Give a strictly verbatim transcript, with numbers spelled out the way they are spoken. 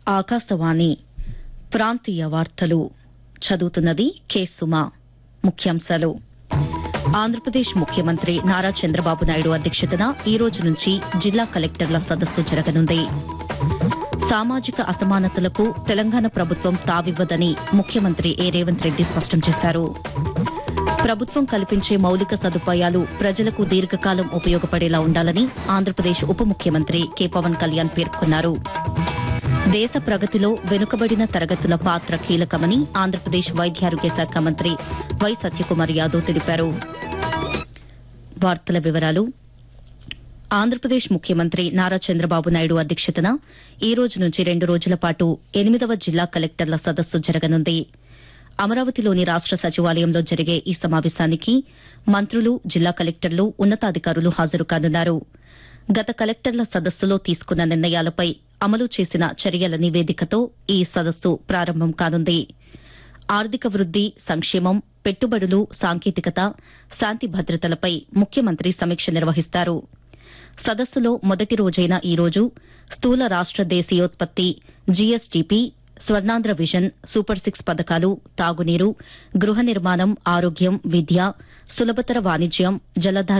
ఆకాశవాణి ప్రాంతీయ వార్తలు చదువుతున్నది కె సుమా. ముఖ్యాంశాలు. ఆంధ్రప్రదేశ్ ముఖ్యమంత్రి నారా చంద్రబాబు నాయుడు అధ్యక్షతన ఈ రోజు నుంచి జిల్లా కలెక్టర్ల సదస్సు జరగనుంది. సామాజిక అసమానతలకు తెలంగాణ ప్రభుత్వం తావివ్వదని ముఖ్యమంత్రి ఏ రేవంత్ రెడ్డి స్పష్టం చేశారు. ప్రభుత్వం కల్పించే మౌలిక సదుపాయాలు ప్రజలకు దీర్ఘకాలం ఉపయోగపడేలా ఉండాలని ఆంధ్రప్రదేశ్ ఉప ముఖ్యమంత్రి కె పవన్ కళ్యాణ్ పేర్కొన్నారు. దేశ ప్రగతిలో వెనుకబడిన తరగతుల పాత్ర కీలకమని ఆంధ్రప్రదేశ్ వైద్యారోగ్య శాఖ మంత్రి వై సత్యకుమార్ యాదవ్ తెలిపారు. వార్తల వివరాలు. ఆంధ్రప్రదేశ్ ముఖ్యమంత్రి నారా చంద్రబాబు నాయుడు అధ్యక్షతన ఈ రోజు నుంచి రెండు రోజుల పాటు ఎనిమిదవ జిల్లా కలెక్టర్ల సదస్సు జరగనుంది. అమరావతిలోని రాష్ట సచివాలయంలో జరిగే ఈ సమావేశానికి మంత్రులు, జిల్లా కలెక్టర్లు, ఉన్నతాధికారులు హాజరు కానున్నారు. గత కలెక్టర్ల సదస్సులో తీసుకున్న నిర్ణయాలపై అమలు చేసిన చర్యల నివేదికతో ఈ సదస్సు ప్రారంభం కానుంది. ఆర్థిక వృద్ది, సంక్షేమం, పెట్టుబడులు, సాంకేతికత, శాంతి భద్రతలపై ముఖ్యమంత్రి సమీక్ష నిర్వహిస్తారు. సదస్సులో మొదటి రోజైన ఈ రోజు స్థూల రాష్ట దేశీయోత్పత్తి, GSDP, Swarnandhra vision, super six పథకాలు, తాగునీరు, గృహ నిర్మాణం, ఆరోగ్యం, విద్య, సులభతర వాణిజ్యం, జలధార